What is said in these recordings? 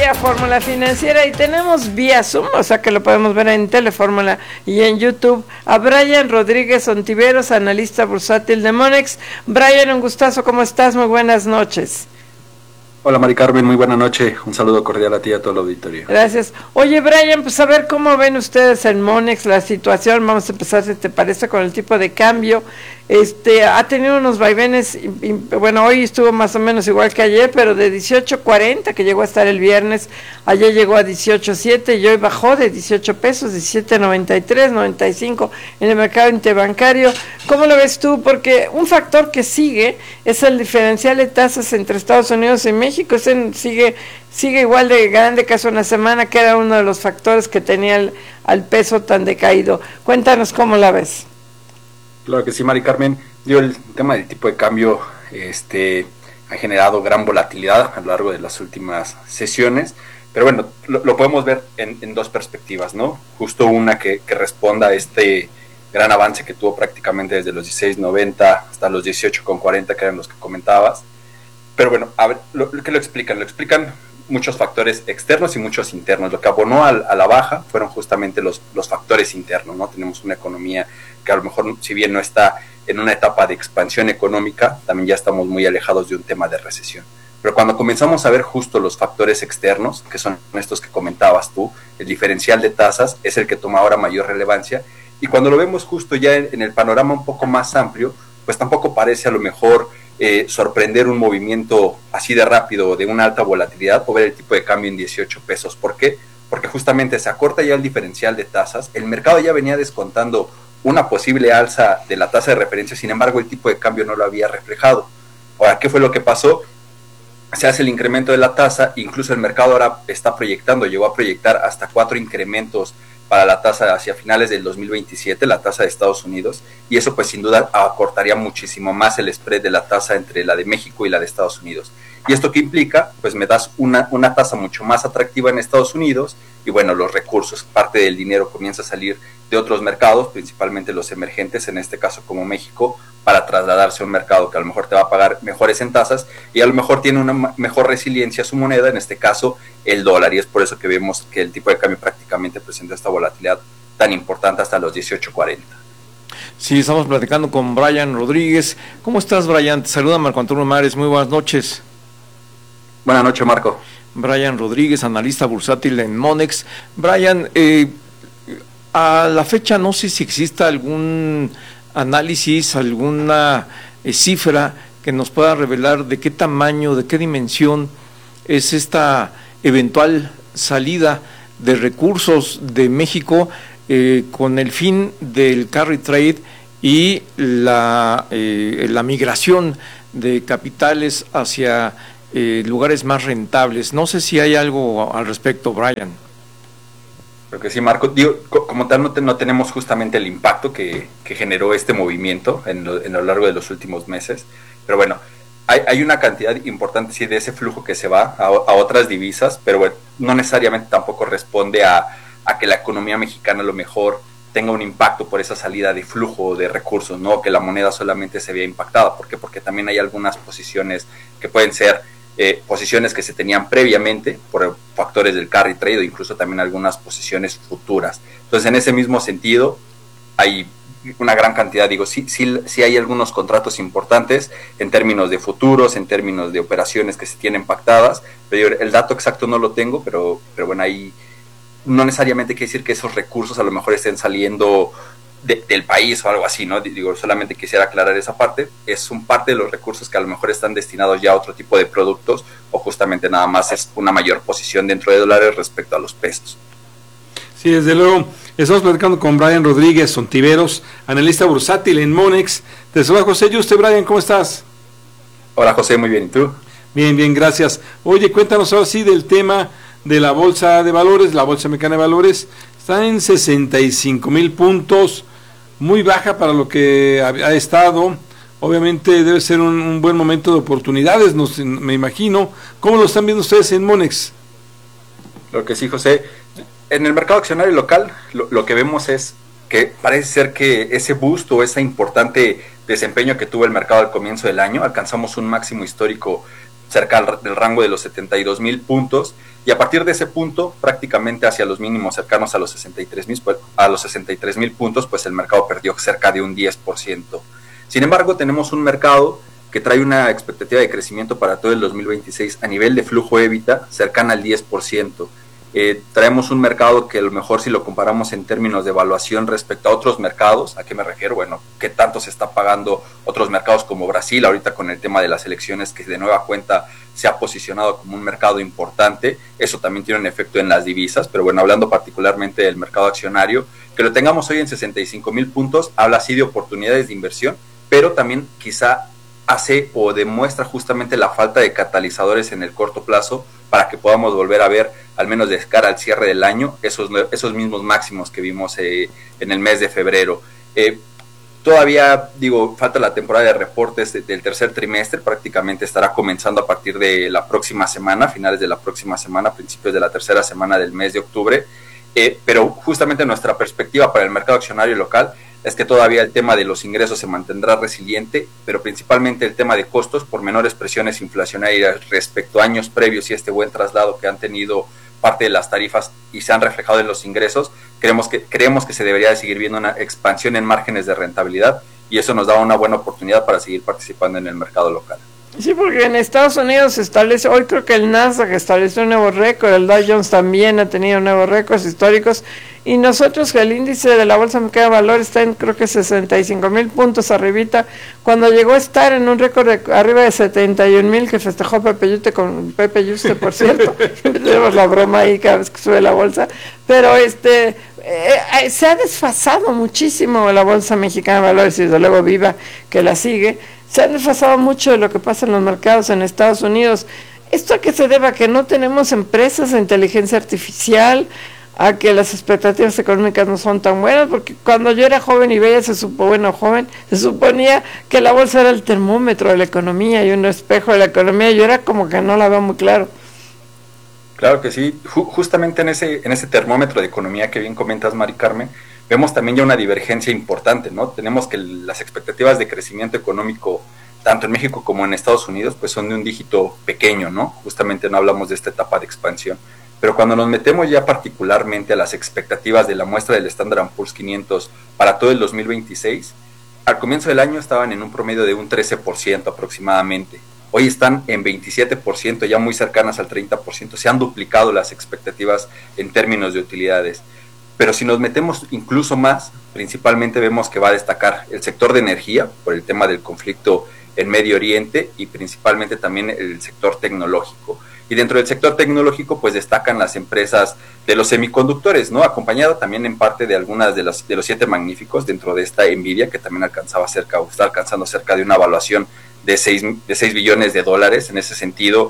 día, Fórmula Financiera, y tenemos vía Zoom, o sea que lo podemos ver en Telefórmula y en YouTube, a Brian Rodríguez Ontiveros, analista bursátil de Monex. Brian, un gustazo, ¿cómo estás? Muy buenas noches. Hola Mari Carmen, muy buena noche, un saludo cordial a ti y a todo el auditorio. Gracias. Oye Brian, pues a ver cómo ven ustedes en Monex la situación. Vamos a empezar, si te parece, con el tipo de cambio. Ha tenido unos vaivenes, bueno, hoy estuvo más o menos igual que ayer, pero de 18.40 que llegó a estar el viernes, ayer llegó a 18.7 y hoy bajó de 18 pesos, 17.93, 95 en el mercado interbancario. ¿Cómo lo ves tú? Porque un factor que sigue es el diferencial de tasas entre Estados Unidos y México. Ese sigue igual de grande que hace una semana, que era uno de los factores que tenía al peso tan decaído. Cuéntanos cómo la ves. Claro que sí, Mari Carmen. El tema del tipo de cambio ha generado gran volatilidad a lo largo de las últimas sesiones, pero bueno, lo podemos ver en dos perspectivas, ¿no? Justo una que responda a este gran avance que tuvo prácticamente desde los 16.90 hasta los 18.40, que eran los que comentabas. Pero bueno, a ver, ¿qué lo explican? Lo explican muchos factores externos y muchos internos. Lo que abonó a la baja fueron justamente los factores internos, ¿no? Tenemos una economía que a lo mejor, si bien no está en una etapa de expansión económica, también ya estamos muy alejados de un tema de recesión. Pero cuando comenzamos a ver justo los factores externos, que son estos que comentabas tú, el diferencial de tasas es el que toma ahora mayor relevancia, y cuando lo vemos justo ya en el panorama un poco más amplio, pues tampoco parece a lo mejor sorprender un movimiento así de rápido, de una alta volatilidad, o ver el tipo de cambio en 18 pesos. ¿Por qué? Porque justamente se acorta ya el diferencial de tasas, el mercado ya venía descontando una posible alza de la tasa de referencia, sin embargo el tipo de cambio no lo había reflejado. Ahora, ¿qué fue lo que pasó? Se hace el incremento de la tasa, incluso el mercado ahora está proyectando, llegó a proyectar hasta 4 incrementos para la tasa hacia finales del 2027, la tasa de Estados Unidos, y eso pues sin duda acortaría muchísimo más el spread de la tasa entre la de México y la de Estados Unidos. ¿Y esto qué implica? Pues me das una tasa mucho más atractiva en Estados Unidos, y bueno, los recursos, parte del dinero comienza a salir de otros mercados, principalmente los emergentes, en este caso como México, para trasladarse a un mercado que a lo mejor te va a pagar mejores en tasas y a lo mejor tiene una mejor resiliencia a su moneda, en este caso el dólar, y es por eso que vemos que el tipo de cambio prácticamente presenta esta volatilidad tan importante hasta los 18.40. Sí, estamos platicando con Brian Rodríguez. ¿Cómo estás, Brian? Te saluda Marco Antonio Mares, muy buenas noches. Buenas noches, Marco. Brian Rodríguez, analista bursátil en Monex. Brian, a la fecha no sé si exista algún análisis, alguna cifra que nos pueda revelar de qué tamaño, de qué dimensión es esta eventual salida de recursos de México con el fin del carry trade y la migración de capitales hacia lugares más rentables. No sé si hay algo al respecto, Brian. Creo que sí, Marco. Como tal no tenemos justamente el impacto que generó este movimiento en lo largo de los últimos meses, pero bueno, hay una cantidad importante sí de ese flujo que se va a otras divisas, pero bueno, no necesariamente tampoco responde a que la economía mexicana a lo mejor tenga un impacto por esa salida de flujo de recursos, no que la moneda solamente se vea impactada. ¿Por qué? Porque también hay algunas posiciones que pueden ser posiciones que se tenían previamente por factores del carry trade o incluso también algunas posiciones futuras. Entonces, en ese mismo sentido, hay una gran cantidad, sí hay algunos contratos importantes en términos de futuros, en términos de operaciones que se tienen pactadas, pero el dato exacto no lo tengo, pero bueno, ahí no necesariamente quiere decir que esos recursos a lo mejor estén saliendo del país o algo así, ¿no? Solamente quisiera aclarar esa parte. Es un parte de los recursos que a lo mejor están destinados ya a otro tipo de productos, o justamente nada más es una mayor posición dentro de dólares respecto a los pesos. Sí, desde luego. Estamos platicando con Brian Rodríguez Ontiveros, analista bursátil en Monex. Te saluda José Yuste. Brian, ¿cómo estás? Hola José, muy bien, ¿y tú? Bien, gracias. Oye, cuéntanos ahora sí del tema de la Bolsa de Valores, la Bolsa Mexicana de Valores. Está en 65,000 puntos, muy baja para lo que ha estado. Obviamente debe ser un buen momento de oportunidades, me imagino. ¿Cómo lo están viendo ustedes en Monex? Lo que sí, José, en el mercado accionario local lo que vemos es que parece ser que ese boost o ese importante desempeño que tuvo el mercado al comienzo del año, alcanzamos un máximo histórico cerca del rango de los 72,000 puntos, y a partir de ese punto, prácticamente hacia los mínimos cercanos a los 63,000 puntos, pues el mercado perdió cerca de un 10%. Sin embargo, tenemos un mercado que trae una expectativa de crecimiento para todo el 2026 a nivel de flujo EBITDA cercana al 10%. Traemos un mercado que a lo mejor, si lo comparamos en términos de evaluación respecto a otros mercados, ¿a qué me refiero? Bueno, ¿qué tanto se está pagando otros mercados como Brasil ahorita con el tema de las elecciones, que de nueva cuenta se ha posicionado como un mercado importante? Eso también tiene un efecto en las divisas, pero bueno, hablando particularmente del mercado accionario, que lo tengamos hoy en 65,000 puntos, habla así de oportunidades de inversión, pero también quizá hace o demuestra justamente la falta de catalizadores en el corto plazo para que podamos volver a ver, al menos de cara al cierre del año, esos mismos máximos que vimos en el mes de febrero. Todavía, falta la temporada de reportes del tercer trimestre, prácticamente estará comenzando a partir de la próxima semana, finales de la próxima semana, principios de la tercera semana del mes de octubre, pero justamente nuestra perspectiva para el mercado accionario local es que todavía el tema de los ingresos se mantendrá resiliente, pero principalmente el tema de costos por menores presiones inflacionarias respecto a años previos y este buen traslado que han tenido parte de las tarifas y se han reflejado en los ingresos. Creemos que se debería de seguir viendo una expansión en márgenes de rentabilidad, y eso nos da una buena oportunidad para seguir participando en el mercado local. Sí, porque en Estados Unidos se establece, hoy creo que el Nasdaq estableció un nuevo récord, el Dow Jones también ha tenido nuevos récords históricos, y nosotros, el índice de la Bolsa Mexicana de Valores está en creo que 65,000 puntos arribita, cuando llegó a estar en un récord de arriba de 71,000 que festejó Pepe Yuste, por cierto. Tenemos la broma ahí cada vez que sube la bolsa, pero se ha desfasado muchísimo la Bolsa Mexicana de Valores, y desde luego Viva, que la sigue. Se ha desfasado mucho de lo que pasa en los mercados en Estados Unidos. ¿Esto a qué se debe? ¿A que no tenemos empresas de inteligencia artificial? ¿A que las expectativas económicas no son tan buenas? Porque cuando yo era joven y veía, se suponía que la bolsa era el termómetro de la economía y un espejo de la economía. Yo era como que no la veo muy claro. Claro que sí. Justamente en ese termómetro de economía que bien comentas, Mari Carmen, vemos también ya una divergencia importante, ¿no? Tenemos que las expectativas de crecimiento económico, tanto en México como en Estados Unidos, pues son de un dígito pequeño, ¿no? Justamente no hablamos de esta etapa de expansión. Pero cuando nos metemos ya particularmente a las expectativas de la muestra del Standard & Poor's 500 para todo el 2026, al comienzo del año estaban en un promedio de un 13% aproximadamente. Hoy están en 27%, ya muy cercanas al 30%. Se han duplicado las expectativas en términos de utilidades. Pero si nos metemos incluso más, principalmente vemos que va a destacar el sector de energía por el tema del conflicto en Medio Oriente, y principalmente también el sector tecnológico. Y dentro del sector tecnológico pues destacan las empresas de los semiconductores, ¿no? Acompañado también en parte de algunas de los 7 magníficos dentro de esta Nvidia, que también está alcanzando cerca de una evaluación de 6 billones de dólares. En ese sentido,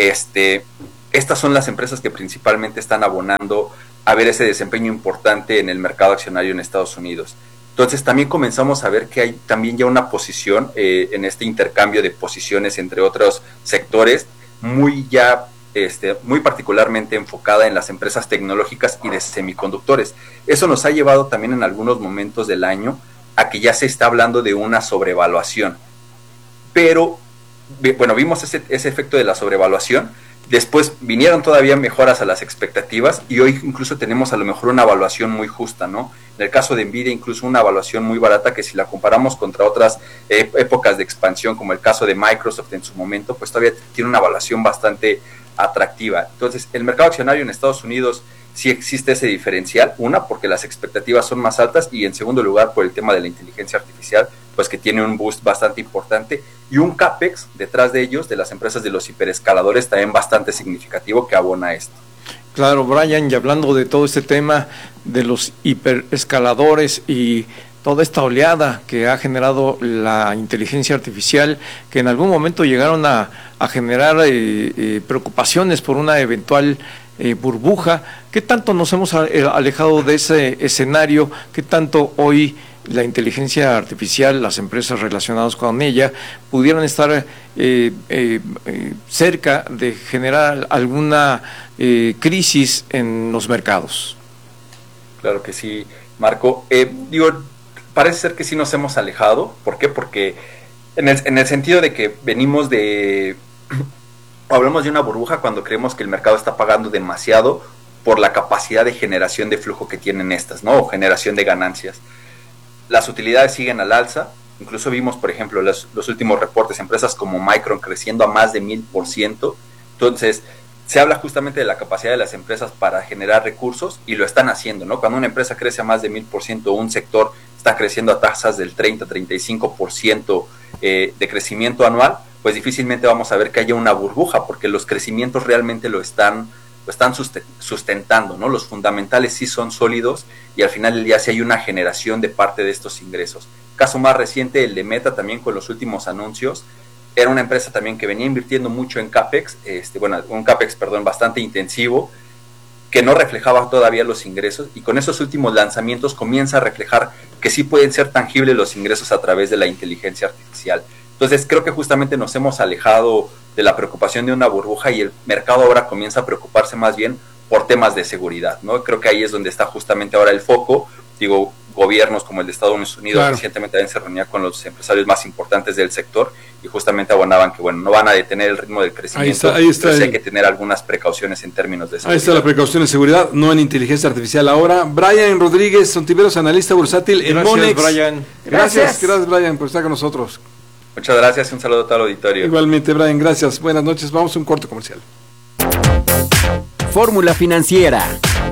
estas son las empresas que principalmente están abonando a ver ese desempeño importante en el mercado accionario en Estados Unidos. Entonces también comenzamos a ver que hay también ya una posición en este intercambio de posiciones entre otros sectores, muy particularmente enfocada en las empresas tecnológicas y de semiconductores. Eso nos ha llevado también en algunos momentos del año a que ya se está hablando de una sobrevaluación. Pero, bueno, vimos ese efecto de la sobrevaluación. Después vinieron todavía mejoras a las expectativas, y hoy incluso tenemos a lo mejor una evaluación muy justa, ¿no? En el caso de Nvidia, incluso una evaluación muy barata, que si la comparamos contra otras épocas de expansión, como el caso de Microsoft en su momento, pues todavía tiene una evaluación bastante atractiva. Entonces, el mercado accionario en Estados Unidos sí existe ese diferencial, porque las expectativas son más altas, y en segundo lugar por el tema de la inteligencia artificial, pues que tiene un boost bastante importante, y un CAPEX detrás de ellos, de las empresas de los hiperescaladores, también bastante significativo que abona esto. Claro, Brian, y hablando de todo este tema de los hiperescaladores y toda esta oleada que ha generado la inteligencia artificial, que en algún momento llegaron a generar preocupaciones por una eventual burbuja, ¿qué tanto nos hemos alejado de ese escenario? ¿Qué tanto hoy la inteligencia artificial, las empresas relacionadas con ella, pudieran estar cerca de generar alguna crisis en los mercados? Claro que sí, Marco. Parece ser que sí nos hemos alejado. ¿Por qué? Porque en el sentido de que venimos de o hablamos de una burbuja cuando creemos que el mercado está pagando demasiado por la capacidad de generación de flujo que tienen estas, ¿no? O generación de ganancias. Las utilidades siguen al alza. Incluso vimos, por ejemplo, los últimos reportes, empresas como Micron creciendo a más de 1000%. Entonces, se habla justamente de la capacidad de las empresas para generar recursos, y lo están haciendo, ¿no? Cuando una empresa crece a más de 1000%, un sector está creciendo a tasas del 30-35% de crecimiento anual, pues difícilmente vamos a ver que haya una burbuja, porque los crecimientos realmente lo están sustentando, ¿no? Los fundamentales sí son sólidos, y al final del día sí hay una generación de parte de estos ingresos. Caso más reciente, el de Meta, también con los últimos anuncios. Era una empresa también que venía invirtiendo mucho en CAPEX, un CAPEX, bastante intensivo, que no reflejaba todavía los ingresos, y con esos últimos lanzamientos comienza a reflejar que sí pueden ser tangibles los ingresos a través de la inteligencia artificial. Entonces creo que justamente nos hemos alejado de la preocupación de una burbuja, y el mercado ahora comienza a preocuparse más bien por temas de seguridad, ¿no? Creo que ahí es donde está justamente ahora el foco. Digo, gobiernos como el de Estados Unidos, claro, recientemente también se reunía con los empresarios más importantes del sector, y justamente abonaban que, bueno, no van a detener el ritmo del crecimiento, ahí está, pero sí hay que tener algunas precauciones en términos de seguridad. Ahí está la precaución de seguridad, no en inteligencia artificial ahora. Brian Rodríguez, Ontiveros, analista bursátil en Monex. Brian. Gracias, Brian, por estar con nosotros. Muchas gracias, un saludo a todo el auditorio. Igualmente, Brian, gracias. Buenas noches, vamos a un corto comercial. Fórmula Financiera.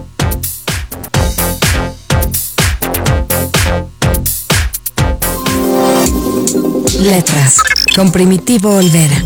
Letras, con Primitivo Olvera.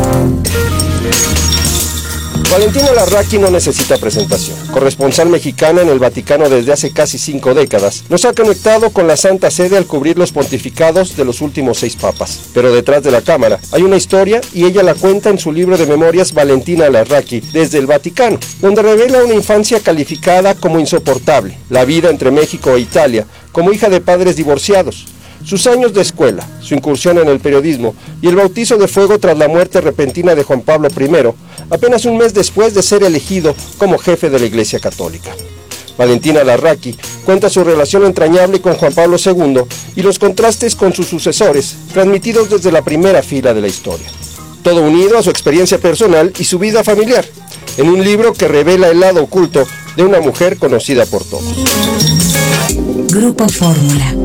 Valentina Larraqui no necesita presentación. Corresponsal mexicana en el Vaticano desde hace casi 5 décadas, nos ha conectado con la Santa Sede al cubrir los pontificados de los últimos 6 papas. Pero detrás de la cámara hay una historia, y ella la cuenta en su libro de memorias Valentina Larraqui desde el Vaticano, donde revela una infancia calificada como insoportable, la vida entre México e Italia, como hija de padres divorciados, sus años de escuela, su incursión en el periodismo y el bautizo de fuego tras la muerte repentina de Juan Pablo I, apenas un mes después de ser elegido como jefe de la Iglesia Católica. Valentina Larraqui cuenta su relación entrañable con Juan Pablo II y los contrastes con sus sucesores, transmitidos desde la primera fila de la historia. Todo unido a su experiencia personal y su vida familiar, en un libro que revela el lado oculto de una mujer conocida por todos. Grupo Fórmula.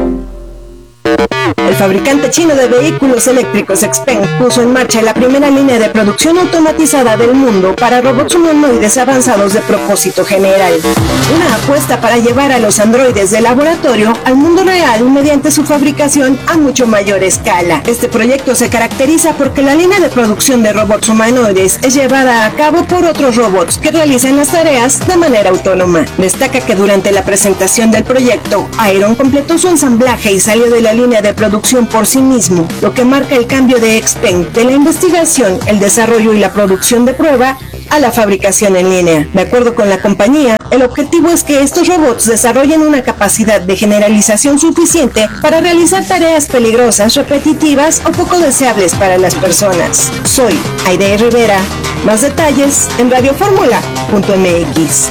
El fabricante chino de vehículos eléctricos XPeng puso en marcha la primera línea de producción automatizada del mundo para robots humanoides avanzados de propósito general. Una apuesta para llevar a los androides de laboratorio al mundo real mediante su fabricación a mucho mayor escala. Este proyecto se caracteriza porque la línea de producción de robots humanoides es llevada a cabo por otros robots que realizan las tareas de manera autónoma. Destaca que durante la presentación del proyecto, Iron completó su ensamblaje y salió de la línea de producción por sí mismo, lo que marca el cambio de XPeng de la investigación, el desarrollo y la producción de prueba a la fabricación en línea. De acuerdo con la compañía, el objetivo es que estos robots desarrollen una capacidad de generalización suficiente para realizar tareas peligrosas, repetitivas o poco deseables para las personas. Soy Aide Rivera. Más detalles en radioformula.mx.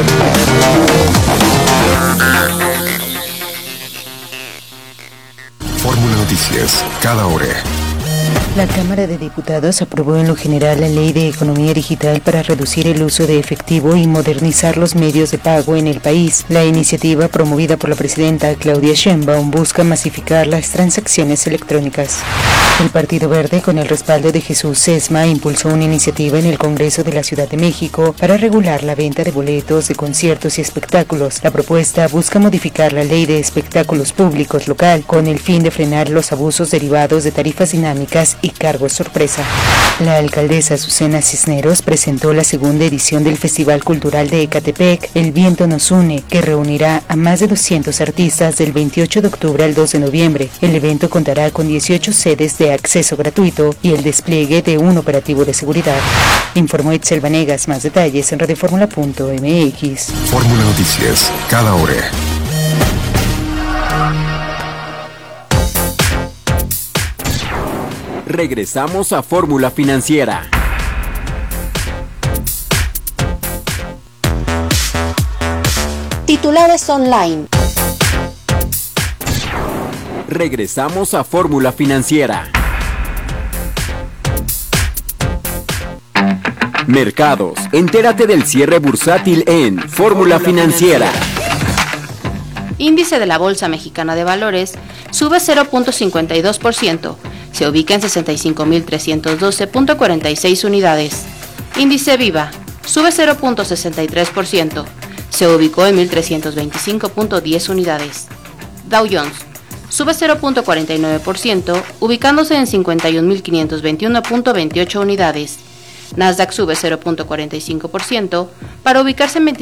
Fórmula Noticias, cada hora. La Cámara de Diputados aprobó en lo general la Ley de Economía Digital para reducir el uso de efectivo y modernizar los medios de pago en el país. La iniciativa, promovida por la presidenta Claudia Sheinbaum, busca masificar las transacciones electrónicas. El Partido Verde, con el respaldo de Jesús Sesma, impulsó una iniciativa en el Congreso de la Ciudad de México para regular la venta de boletos de conciertos y espectáculos. La propuesta busca modificar la Ley de Espectáculos Públicos local con el fin de frenar los abusos derivados de tarifas dinámicas y cargos sorpresa. La alcaldesa Azucena Cisneros presentó la segunda edición del Festival Cultural de Ecatepec, El Viento Nos Une, que reunirá a más de 200 artistas del 28 de octubre al 2 de noviembre. El evento contará con 18 sedes de acceso gratuito y el despliegue de un operativo de seguridad. Informó Itzel Vanegas. Más detalles en radioformula.mx. Fórmula Noticias, cada hora. Regresamos a Fórmula Financiera. Titulares online. Regresamos a Fórmula Financiera. Mercados. Entérate del cierre bursátil en Fórmula Financiera. Índice de la Bolsa Mexicana de Valores sube 0.52%, se ubica en 65.312.46 unidades. Índice Viva sube 0.63%, se ubicó en 1.325.10 unidades. Dow Jones sube 0.49%, ubicándose en 51.521.28 unidades. Nasdaq sube 0.45% para ubicarse en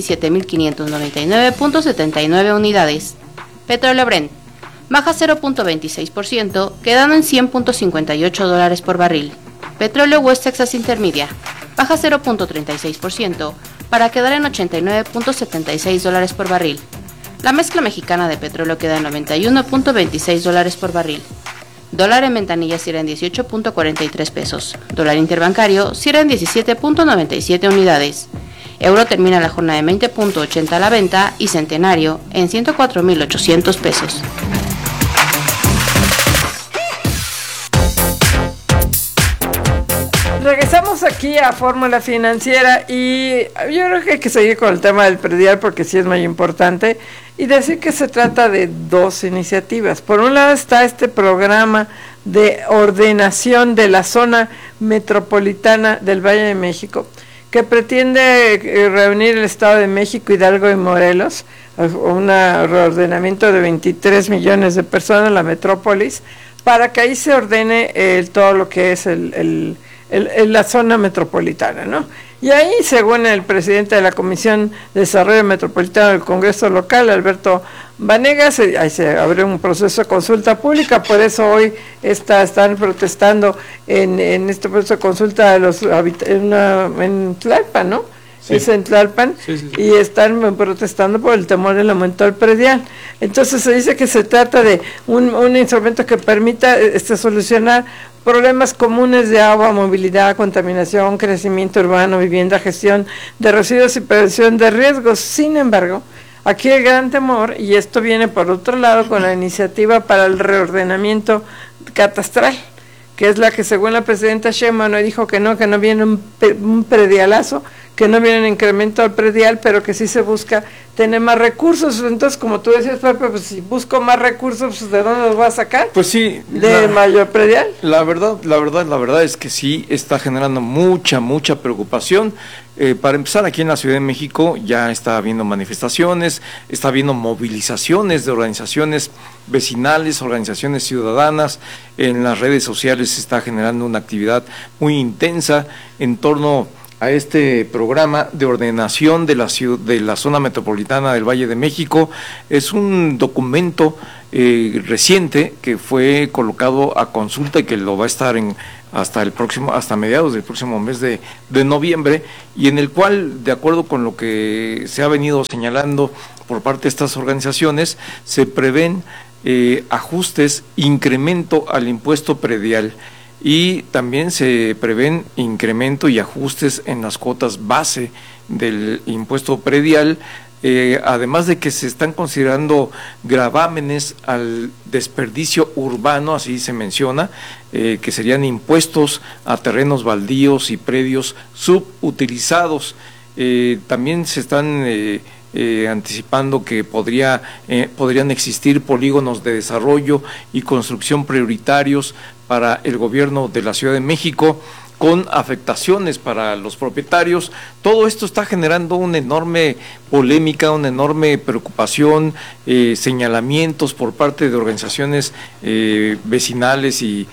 27.599.79 unidades. Petróleo Brent baja 0.26%, quedando en $100.58 por barril. Petróleo West Texas Intermedia baja 0.36% para quedar en $89.76 por barril. La mezcla mexicana de petróleo queda en $91.26 por barril. Dólar en ventanilla cierra en 18.43 pesos. Dólar interbancario cierra en 17.97 unidades. Euro termina la jornada en 20.80 a la venta y Centenario en 104.800 pesos. Regresamos aquí a Fórmula Financiera y yo creo que hay que seguir con el tema del predial porque sí es muy importante y decir que se trata de dos iniciativas. Por un lado está este programa de ordenación de la zona metropolitana del Valle de México que pretende reunir el Estado de México, Hidalgo y Morelos, un reordenamiento de 23 millones de personas, la metrópolis, para que ahí se ordene todo lo que es la zona metropolitana, ¿no? Y ahí, según el presidente de la Comisión de Desarrollo Metropolitano del Congreso Local, Alberto Vanegas, ahí se abrió un proceso de consulta pública, por eso hoy están protestando en este proceso de consulta en Tlalpan, ¿no? Sí. Es en Tlalpan, sí. Y están protestando por el temor del aumento del predial. Entonces se dice que se trata de un instrumento que permita solucionar problemas comunes de agua, movilidad, contaminación, crecimiento urbano, vivienda, gestión de residuos y prevención de riesgos. Sin embargo, aquí el gran temor, y esto viene por otro lado con la iniciativa para el reordenamiento catastral, que es la que según la presidenta Sheinbaum dijo que no viene un predialazo, que no viene un incremento al predial, pero que sí se busca tener más recursos. Entonces, como tú decías, Pepe, pues si busco más recursos, pues ¿de dónde los voy a sacar? Pues sí. ¿De mayor predial? La verdad es que sí está generando mucha preocupación. Para empezar, aquí en la Ciudad de México ya está habiendo manifestaciones, está habiendo movilizaciones de organizaciones vecinales, organizaciones ciudadanas. En las redes sociales se está generando una actividad muy intensa en torno a este programa de ordenación de la zona metropolitana del Valle de México. Es un documento reciente que fue colocado a consulta y que lo va a estar hasta mediados del próximo mes de noviembre, y en el cual, de acuerdo con lo que se ha venido señalando por parte de estas organizaciones, se prevén ajustes, incremento al impuesto predial, y también se prevén incremento y ajustes en las cuotas base del impuesto predial, además de que se están considerando gravámenes al desperdicio urbano, así se menciona, que serían impuestos a terrenos baldíos y predios subutilizados. También se están anticipando que podrían existir polígonos de desarrollo y construcción prioritarios para el gobierno de la Ciudad de México, con afectaciones para los propietarios. Todo esto está generando una enorme polémica, una enorme preocupación, señalamientos por parte de organizaciones vecinales y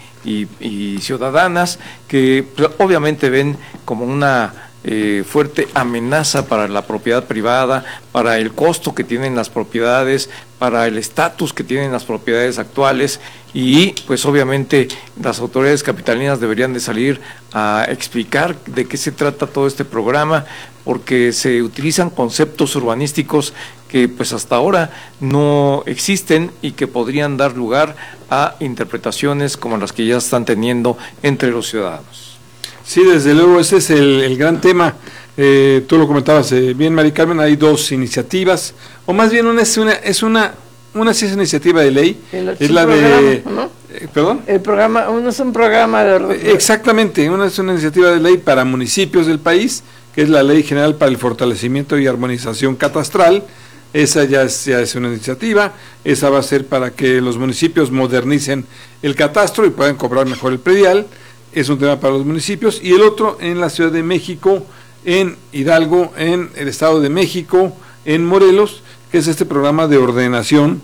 ciudadanas que obviamente ven como una fuerte amenaza para la propiedad privada, para el costo que tienen las propiedades, para el estatus que tienen las propiedades actuales, y pues obviamente las autoridades capitalinas deberían de salir a explicar de qué se trata todo este programa, porque se utilizan conceptos urbanísticos que pues hasta ahora no existen y que podrían dar lugar a interpretaciones como las que ya están teniendo entre los ciudadanos. Sí, desde luego, ese es el gran tema. Tú lo comentabas bien, Mari Carmen, hay dos iniciativas, o más bien una sí es iniciativa de ley, es la de, ¿no? ¿Perdón? El programa, uno es un programa de... Exactamente, una es una iniciativa de ley para municipios del país, que es la Ley General para el Fortalecimiento y Armonización Catastral. Esa ya es una iniciativa, esa va a ser para que los municipios modernicen el catastro y puedan cobrar mejor el predial, es un tema para los municipios. Y el otro en la Ciudad de México, en Hidalgo, en el Estado de México, en Morelos, que es este programa de ordenación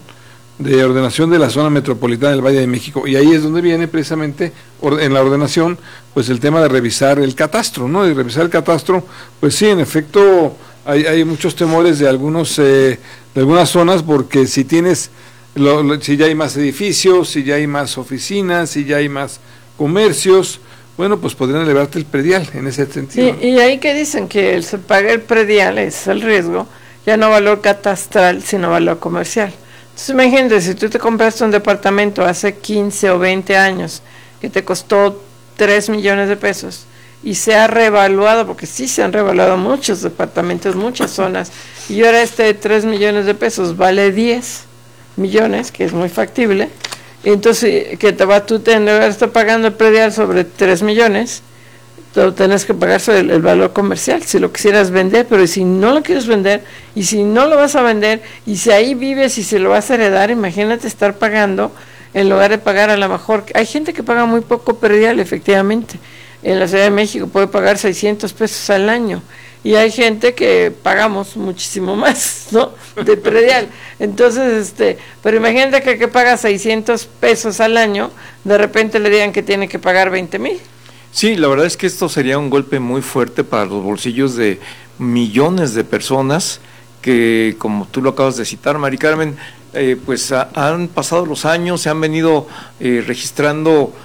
de la zona metropolitana del Valle de México, y ahí es donde viene precisamente en la ordenación pues el tema de revisar el catastro, ¿no? De revisar el catastro, pues sí, en efecto hay muchos temores de algunas zonas, porque si tienes si ya hay más edificios, si ya hay más oficinas, si ya hay más comercios, bueno, pues podrían elevarte el predial en ese sentido. Sí, y ahí que dicen que se paga el predial, es el riesgo, ya no valor catastral, sino valor comercial. Entonces imagínate, si tú te compraste un departamento hace 15 o 20 años que te costó 3 millones de pesos y se ha revaluado, porque sí se han revaluado muchos departamentos, muchas zonas, y ahora de 3 millones de pesos vale 10 millones, que es muy factible, entonces que tú tendrás pagando el predial sobre 3 millones, tú tenés que pagar sobre el valor comercial si lo quisieras vender, pero si no lo quieres vender y si no lo vas a vender y si ahí vives y se lo vas a heredar, imagínate estar pagando en lugar de pagar a lo mejor. Hay gente que paga muy poco predial, efectivamente. En la Ciudad de México puede pagar 600 pesos al año y hay gente que pagamos muchísimo más, ¿no? De predial. Entonces, pero imagínate que paga 600 pesos al año, de repente le digan que tiene que pagar 20,000. Sí, la verdad es que esto sería un golpe muy fuerte para los bolsillos de millones de personas que, como tú lo acabas de citar, Mari Carmen, pues han pasado los años, se han venido registrando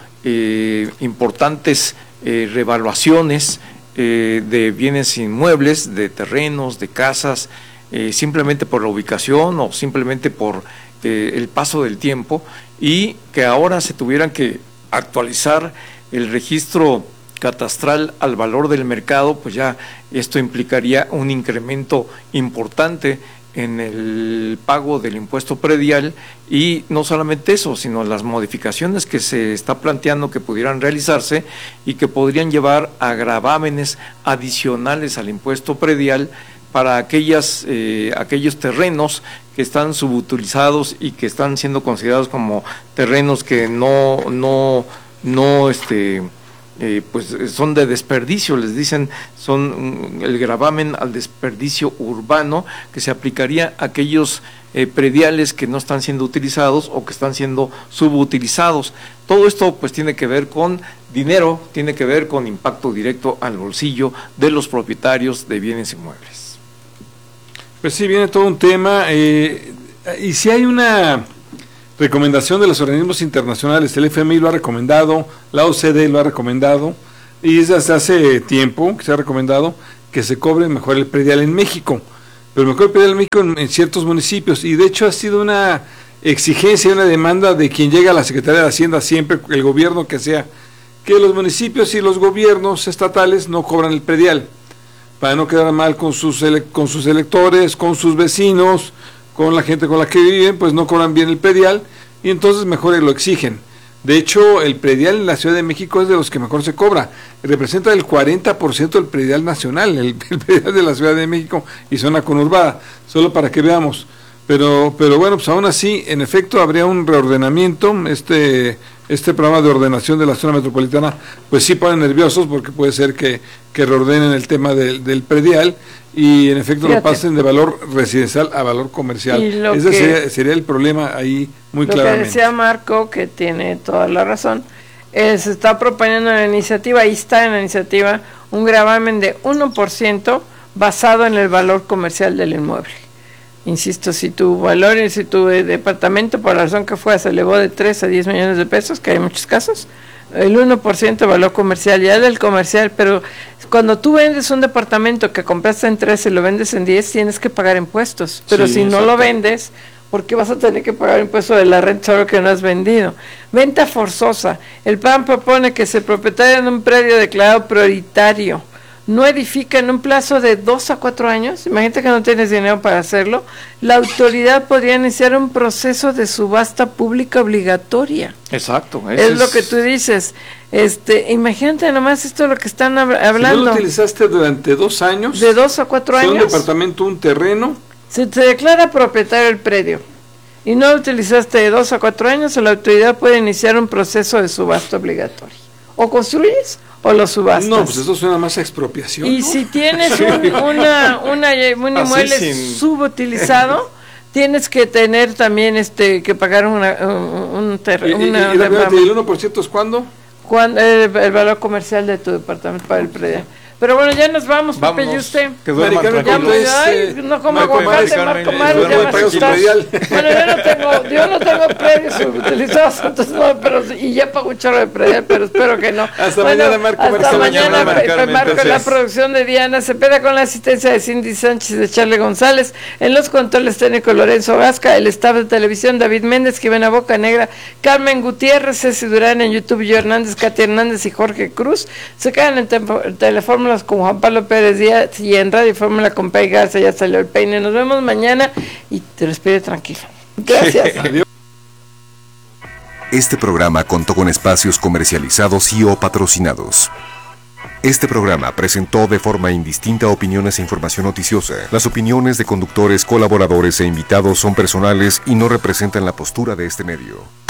importantes revaluaciones de bienes inmuebles, de terrenos, de casas, simplemente por la ubicación o simplemente por el paso del tiempo, y que ahora se tuvieran que actualizar el registro catastral al valor del mercado, pues ya esto implicaría un incremento importante en el pago del impuesto predial, y no solamente eso, sino las modificaciones que se está planteando que pudieran realizarse y que podrían llevar a gravámenes adicionales al impuesto predial para aquellos terrenos que están subutilizados y que están siendo considerados como terrenos que pues son de desperdicio, les dicen, son el gravamen al desperdicio urbano, que se aplicaría a aquellos prediales que no están siendo utilizados o que están siendo subutilizados. Todo esto pues tiene que ver con dinero, tiene que ver con impacto directo al bolsillo de los propietarios de bienes inmuebles. Pues sí, viene todo un tema, y si hay una recomendación de los organismos internacionales, el FMI lo ha recomendado, la OCDE lo ha recomendado, y es desde hace tiempo que se ha recomendado que se cobre mejor el predial en México, pero mejor el predial en México en ciertos municipios, y de hecho ha sido una exigencia, una demanda de quien llega a la Secretaría de Hacienda, siempre el gobierno que sea, que los municipios y los gobiernos estatales no cobran el predial, para no quedar mal con sus electores, con sus vecinos, con la gente con la que viven, pues no cobran bien el predial, y entonces mejor lo exigen. De hecho, el predial en la Ciudad de México es de los que mejor se cobra, representa el 40% del predial nacional, el predial de la Ciudad de México y zona conurbada, solo para que veamos. Pero bueno, pues aún así, en efecto, habría un reordenamiento. Este programa de ordenación de la zona metropolitana, pues sí ponen nerviosos, porque puede ser que reordenen el tema del predial y en efecto lo pasen de valor residencial a valor comercial. Ese sería el problema ahí muy claramente. Lo que decía Marco, que tiene toda la razón, se está proponiendo en la iniciativa, ahí está en la iniciativa, un gravamen de 1% basado en el valor comercial del inmueble. Insisto, si tu departamento, por la razón que fue, se elevó de 3 a 10 millones de pesos, que hay muchos casos, el 1% de valor comercial, ya del comercial, pero cuando tú vendes un departamento que compraste en 3 y lo vendes en 10, tienes que pagar impuestos, pero sí, si no lo vendes, ¿por qué vas a tener que pagar impuesto de la renta solo que no has vendido? Venta forzosa. El PAN propone que si el propietario de un predio declarado prioritario no edifica en un plazo de 2 a 4 años, imagínate que no tienes dinero para hacerlo, la autoridad podría iniciar un proceso de subasta pública obligatoria. Exacto. Es lo que tú dices. Imagínate nomás esto es lo que están hablando. Si no lo utilizaste durante 2 años, de 2 a 4 años, un departamento, un terreno, se te declara propietario el predio y no lo utilizaste de 2 a 4 años, la autoridad puede iniciar un proceso de subasta obligatoria. O construyes o lo subastas. No, pues eso suena más a expropiación. Y ¿no? si tienes un inmueble subutilizado, tienes que tener también que pagar un terreno. ¿Y el 1% es cuándo? El valor comercial de tu departamento para el predio. Pero bueno, ya nos vamos, Pepe, y usted. Que duerman tranquilos. No como aguacate, Marco Mario, ya me asustaste. Bueno, yo no tengo predios utilizados, entonces no, pero, y ya pago un chorro de predial, pero espero que no. Hasta mañana, Marco. Hasta mañana, Marco, en la producción de Diana Cepeda, con la asistencia de Cindy Sánchez, de Charlie González, en los controles técnicos Lorenzo Gasca, el staff de televisión David Méndez, Jimena Boca Negra, Carmen Gutiérrez, Ceci Durán, en YouTube Yo Hernández, Katia Hernández y Jorge Cruz. Se quedan en Telefórmula con Juan Pablo Pérez Díaz y en Radio Fórmula con Pei Garza. Ya salió el peine. Nos vemos mañana y te despide tranquilo. Gracias. Este programa contó con espacios comercializados y o patrocinados. Este programa presentó de forma indistinta opiniones e información noticiosa. Las opiniones de conductores, colaboradores e invitados son personales y no representan la postura de este medio.